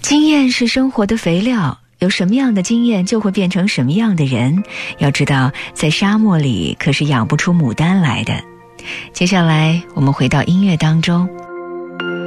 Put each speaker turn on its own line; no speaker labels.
经验是生活的肥料，有什么样的经验就会变成什么样的人。要知道，在沙漠里可是养不出牡丹来的。接下来我们回到音乐当中。